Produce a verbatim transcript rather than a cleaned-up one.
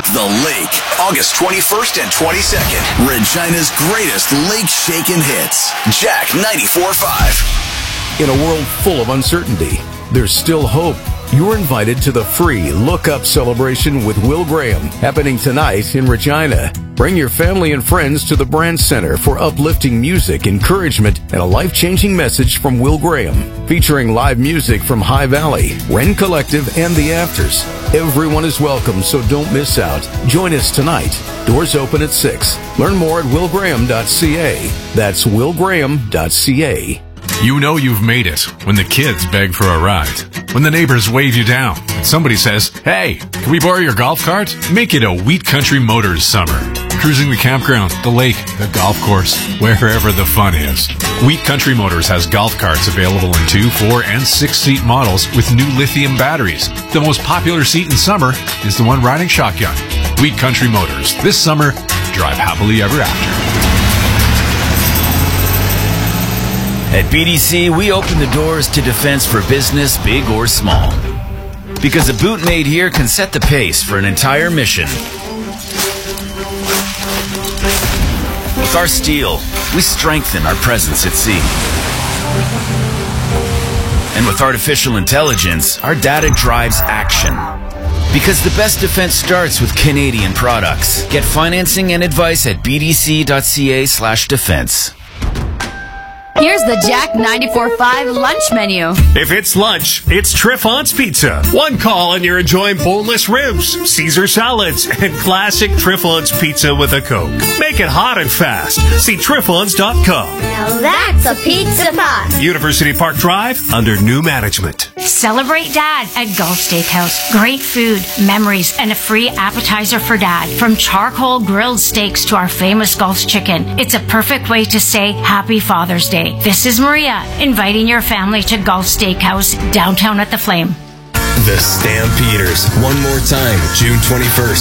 The Lake, August twenty-first and twenty-second. Regina's greatest lake shaking hits. Jack ninety-four point five. In a world full of uncertainty, there's still hope. You're invited to the free Look Up celebration with Will Graham, happening tonight in Regina. Bring your family and friends to the Brand Center for uplifting music, encouragement, and a life-changing message from Will Graham, featuring live music from High Valley, Wren Collective, and The Afters. Everyone is welcome, so don't miss out. Join us tonight. Doors open at six. Learn more at will graham dot c a. That's will graham dot c a. You know you've made it when the kids beg for a ride, when the neighbors wave you down, and somebody says, "Hey, can we borrow your golf cart?" Make it a Wheat Country Motors summer. Cruising the campground, the lake, the golf course, wherever the fun is. Wheat Country Motors has golf carts available in two, four, and six-seat models with new lithium batteries. The most popular seat in summer is the one riding shotgun. Wheat Country Motors. This summer, drive happily ever after. At B D C, we open the doors to defense for business, big or small. Because a boot made here can set the pace for an entire mission. With our steel, we strengthen our presence at sea. And with artificial intelligence, our data drives action. Because the best defense starts with Canadian products. Get financing and advice at b d c dot c a slash defense. Here's the Jack ninety-four point five lunch menu. If it's lunch, it's Triffon's Pizza. One call and you're enjoying boneless ribs, Caesar salads, and classic Triffon's Pizza with a Coke. Make it hot and fast. See Triffons dot com. Now that's a pizza pie. University Park Drive, under new management. Celebrate Dad at Gulf Steakhouse. Great food, memories, and a free appetizer for Dad. From charcoal grilled steaks to our famous Gulf's chicken. It's a perfect way to say Happy Father's Day. This is Maria, inviting your family to Gulf Steakhouse, downtown at the Flame. The Stampeders, one more time, June twenty-first.